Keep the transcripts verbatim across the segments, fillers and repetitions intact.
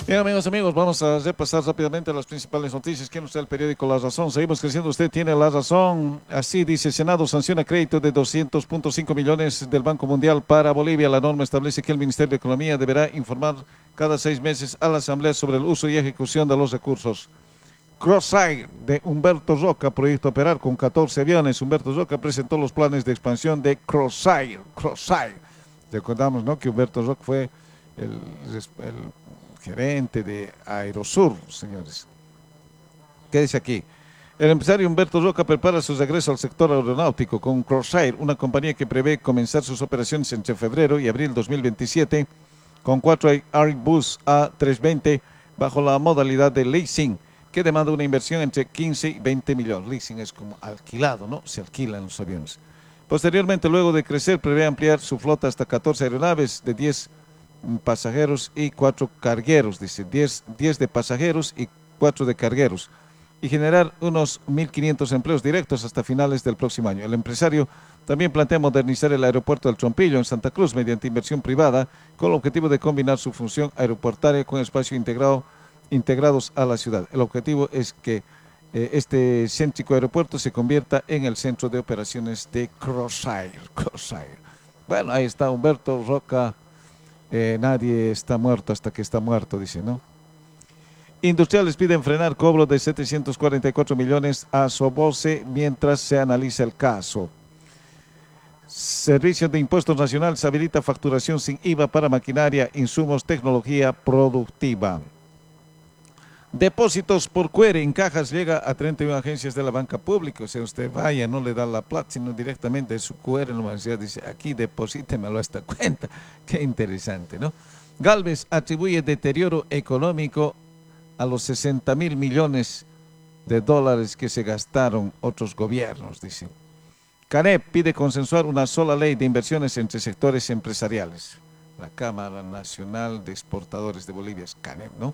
Bien, amigos, amigos, vamos a repasar rápidamente las principales noticias que nos da el periódico La Razón. Seguimos creciendo, usted tiene la razón. Así dice, Senado sanciona crédito de doscientos punto cinco millones del Banco Mundial para Bolivia. La norma establece que el Ministerio de Economía deberá informar cada seis meses a la Asamblea sobre el uso y ejecución de los recursos. Crossair de Humberto Roca, proyecto a operar con catorce aviones. Humberto Roca presentó los planes de expansión de Crossair. Crossair. Recordamos, ¿no?, que Humberto Roca fue el, el gerente de Aerosur, señores. ¿Qué dice aquí? El empresario Humberto Roca prepara su regreso al sector aeronáutico con Crossair, una compañía que prevé comenzar sus operaciones entre febrero y abril dos mil veintisiete con cuatro Airbus A trescientos veinte bajo la modalidad de leasing, que demanda una inversión entre quince y veinte millones. Leasing es como alquilado, ¿no? Se alquilan los aviones. Posteriormente, luego de crecer, prevé ampliar su flota hasta catorce aeronaves de diez pasajeros y cuatro cargueros, dice, diez, diez de pasajeros y cuatro de cargueros, y generar unos mil quinientos empleos directos hasta finales del próximo año. El empresario también plantea modernizar el aeropuerto del Trompillo en Santa Cruz mediante inversión privada, con el objetivo de combinar su función aeroportuaria con espacio integrado, integrados a la ciudad. El objetivo es que eh, este céntrico aeropuerto se convierta en el centro de operaciones de Crossair. Crossair. Bueno, ahí está Humberto Roca. Eh, nadie está muerto hasta que está muerto, dice, ¿no? Industriales piden frenar cobro de setecientos cuarenta y cuatro millones a Soboce mientras se analiza el caso. Servicio de Impuestos Nacionales habilita facturación sin I V A para maquinaria, insumos, tecnología productiva. Depósitos por Q R en cajas llega a treinta y una agencias de la banca pública. O sea, usted vaya, no le da la plata, sino directamente su Q R nomás. Ya dice, aquí deposítemelo a esta cuenta. Qué interesante, ¿no? Gálvez atribuye deterioro económico a los sesenta mil millones de dólares que se gastaron otros gobiernos, dice. CANEP pide consensuar una sola ley de inversiones entre sectores empresariales. La Cámara Nacional de Exportadores de Bolivia es CANEP, ¿no?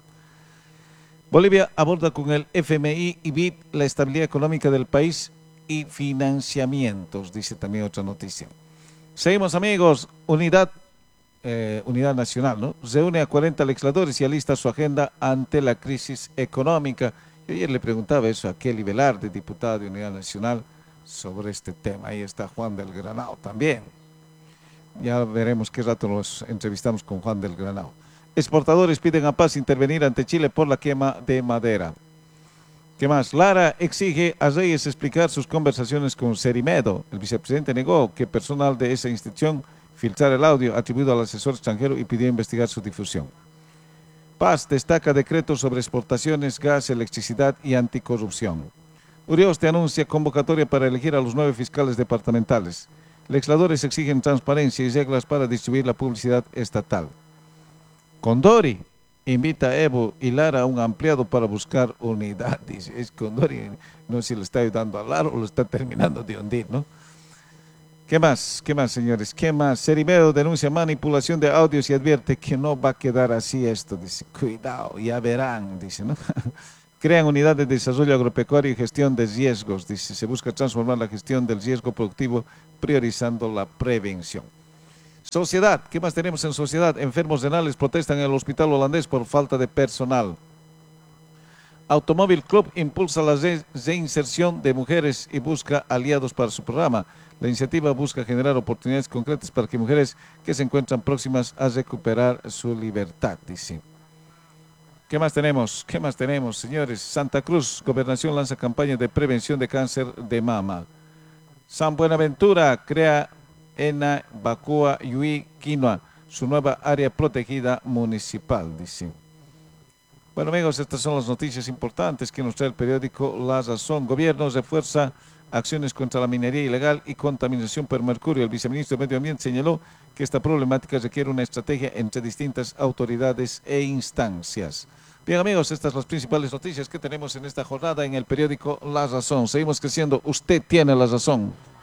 Bolivia aborda con el F M I y B I D la estabilidad económica del país y financiamientos, dice también otra noticia. Seguimos, amigos. Unidad, eh, Unidad Nacional, ¿no? Reúne a cuarenta legisladores y alista su agenda ante la crisis económica. Yo ayer le preguntaba eso a Kelly Velarde, diputada de Unidad Nacional, sobre este tema. Ahí está Juan del Granado también. Ya veremos qué rato nos entrevistamos con Juan del Granado. Exportadores piden a Paz intervenir ante Chile por la quema de madera. ¿Qué más? Lara exige a Reyes explicar sus conversaciones con Cerimedo. El vicepresidente negó que personal de esa institución filtrara el audio atribuido al asesor extranjero y pidió investigar su difusión. Paz destaca decretos sobre exportaciones, gas, electricidad y anticorrupción. Urioste anuncia convocatoria para elegir a los nueve fiscales departamentales. Legisladores exigen transparencia y reglas para distribuir la publicidad estatal. Condori invita a Evo y Lara a un ampliado para buscar unidad, dice. Es Condori, no sé si le está ayudando a Lara o lo está terminando de hundir, ¿no? ¿Qué más? ¿Qué más, señores? ¿Qué más? Cerimedo denuncia manipulación de audios y advierte que no va a quedar así esto, dice. Cuidado, ya verán, dice, ¿no? Crean unidad de desarrollo agropecuario y gestión de riesgos, dice. Se busca transformar la gestión del riesgo productivo priorizando la prevención. Sociedad, ¿qué más tenemos en sociedad? Enfermos renales protestan en el hospital holandés por falta de personal. Automóvil Club impulsa la re reinserción de mujeres y busca aliados para su programa. La iniciativa busca generar oportunidades concretas para que mujeres que se encuentran próximas a recuperar su libertad, dice. ¿Qué más tenemos? ¿Qué más tenemos, señores? Santa Cruz, Gobernación lanza campaña de prevención de cáncer de mama. San Buenaventura crea Ena, Bacua, Yui, Quinoa, su nueva área protegida municipal, dice. Bueno, amigos, estas son las noticias importantes que nos trae el periódico La Razón. Gobierno refuerza acciones contra la minería ilegal y contaminación por mercurio. El viceministro de Medio Ambiente señaló que esta problemática requiere una estrategia entre distintas autoridades e instancias. Bien, amigos, estas son las principales noticias que tenemos en esta jornada en el periódico La Razón. Seguimos creciendo. Usted tiene la razón.